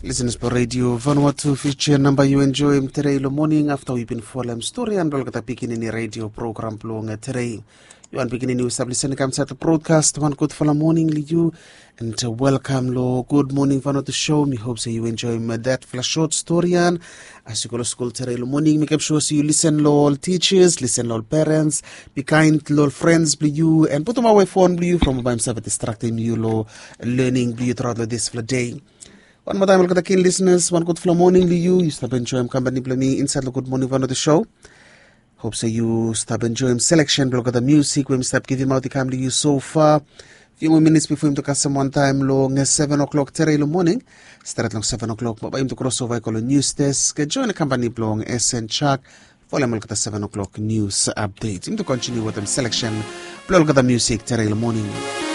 Listeners for Radio Vanuatu feature number you enjoy today the morning after we've been following story and we'll get picking in radio program blowing today. You want beginning news listening comes at the broadcast one good for the morning you and welcome lo good morning Vanuatu show. Me hope so you enjoy that flash short story and as you go to school today the morning make sure so you listen lo all teachers, listen lo all parents, be kind lo all friends you and put them away phone you from by himself distracting you lo learning you throughout this day. One more time, welcome to keen listeners. One good flow morning to you. You start enjoying company me inside the good morning one of the show. Hope so you start enjoying selection. Look at the music. We start giving out the camera to you so far. Few more minutes before him to cast some one time long 7 o'clock today in the morning. Start long 7 o'clock. But him to cross over call a news desk. Join the company long SN Chuck. Follow him look at the 7 o'clock news update. Him to continue with them selection. Look at the music today in the morning.